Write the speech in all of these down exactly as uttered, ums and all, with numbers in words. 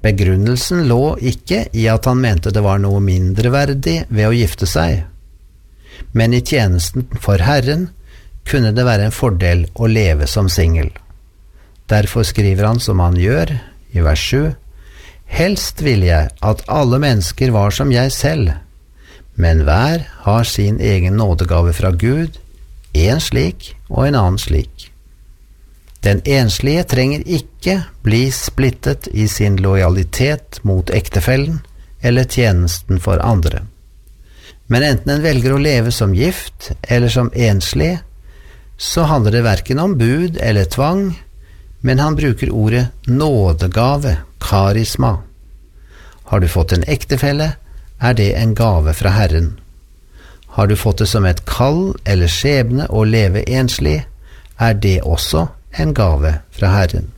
Begrunnelsen lå ikke i at han mente det var noe mindreverdig ved å gifte seg, men i tjenesten for Herren kunne det være en fordel å leve som singel. Derfor skriver han som han gjør i vers sju: «Helst vil jeg at alle mennesker var som jeg selv, men hver har sin egen nådegave fra Gud, en slik og en annen slik. Den enslige trenger ikke bli splittet i sin lojalitet mot ektefellen eller tjenesten for andre. Men enten en velger å leve som gift eller som enslig, så handler det hverken om bud eller tvang, men han bruker ordet nådegave, karisma. Har du fått en ektefelle, er det en gave fra Herren. Har du fått det som et kall eller skjebne å leve enslig, er det også en gave fra Herren.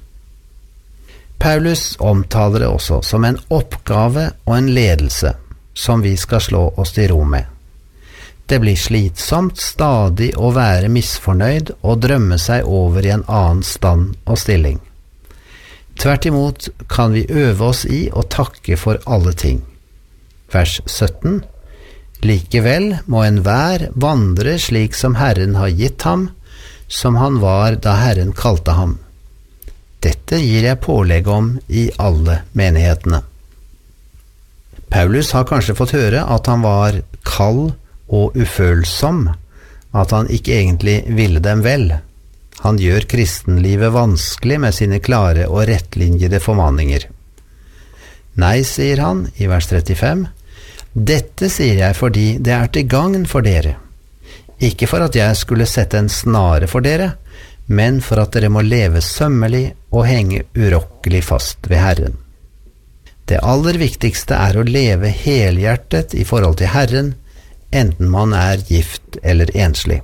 Paulus omtaler det også som en oppgave og en ledelse som vi skal slå oss til ro med. Det blir slitsomt stadig å være misfornøyd og drømme seg over i en annen stand og stilling. Tvert imot kan vi øve oss i å takke for alle ting. Vers sytten: «Likevel må enhver vandre slik som Herren har gitt ham, som han var da Herren kalte ham. Dette gir jeg pålegg om i alle menighetene.» Paulus har kanskje fått høre at han var kald og ufølsom, at han ikke egentlig ville dem vel. Han gjør kristenlivet vanskelig med sine klare og rettlinjede formaninger. «Nei», sier han i vers trettifem, «dette sier jeg fordi det er til gagn for dere. Ikke for at jeg skulle sette en snare for dere, men for at dere må leve sømmelig og henge urokkelig fast ved Herren. Det aller viktigste er å leve helhjertet i forhold til Herren, enten man er gift eller enslig.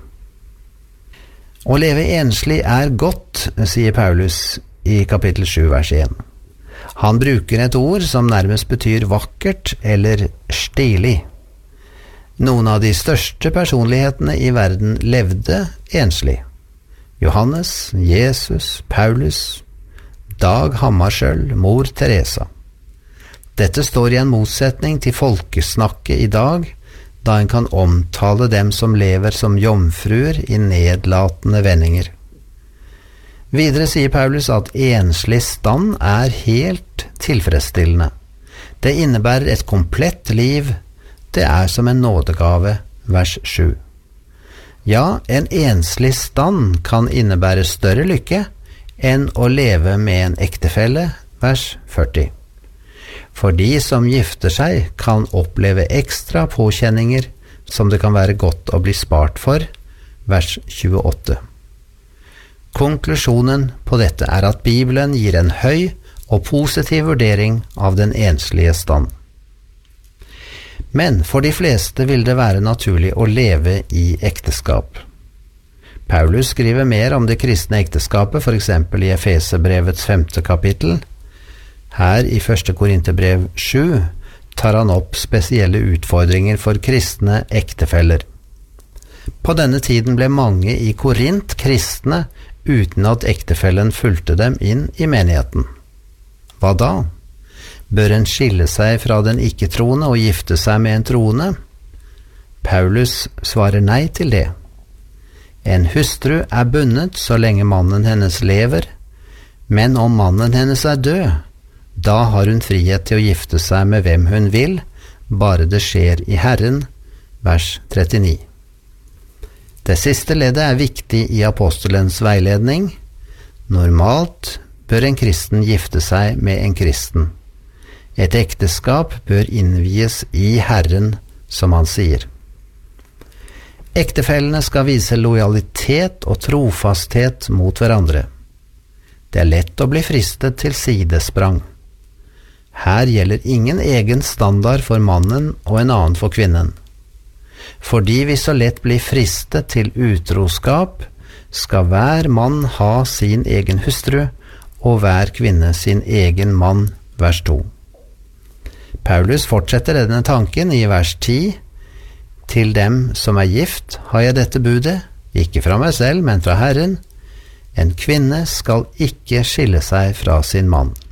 Å leve enslig er godt, sier Paulus i kapittel sju vers én. Han bruker et ord som nærmest betyr vakkert eller stilig. Noen av de største personlighetene i verden levde enslig. Johannes, Jesus, Paulus, Dag Hammarskjöld, mor Teresa. Dette står i en motsetning til folkesnakket i dag, da en kan omtale dem som lever som jomfruer i nedlatende vendinger. Videre sier Paulus at enslig stand er helt tilfredsstillende. Det innebærer et komplett liv, det er som en nådegave, vers sju. Ja, en enslig stand kan innebære større lykke enn å leve med en ektefelle, vers førti. For de som gifter seg kan oppleve ekstra påkjenninger som det kan være godt å bli spart for, vers tjueåtte. Konklusjonen på dette er at Bibelen gir en høy og positiv vurdering av den enslige stand. Men for de fleste vil det være naturlig å leve i ekteskap. Paulus skriver mer om det kristne ekteskapet, for eksempel i Efeserbrevets femte kapittel. Her i første Korinterbrev sju tar han opp spesielle utfordringer for kristne ektefeller. På denne tiden ble mange i Korint kristne uten at ektefellen fulgte dem inn i menigheten. Hva da? Bør en skille seg fra den ikke-troende og gifte seg med en troende? Paulus svarer nei til det. En hustru er bundet så lenge mannen hennes lever, men om mannen hennes er død, da har hun frihet til å gifte seg med hvem hun vil, bare det skjer i Herren, vers trettini. Det siste leddet er viktig i apostelens veiledning. Normalt bør en kristen gifte seg med en kristen. Et ekteskap bør innvies i Herren, som han sier. Ektefellene skal vise lojalitet og trofasthet mot hverandre. Det er lett å bli fristet til sidesprang. Her gjelder ingen egen standard for mannen og en annen for kvinnen. Fordi vi så lett blir fristet til utroskap, skal hver mann ha sin egen hustru, og hver kvinne sin egen mann, vers to. Paulus fortsetter denne tanken i vers ti. Til dem som er gift har jeg dette budet, ikke fra meg selv, men fra Herren. En kvinne skal ikke skille seg fra sin mann.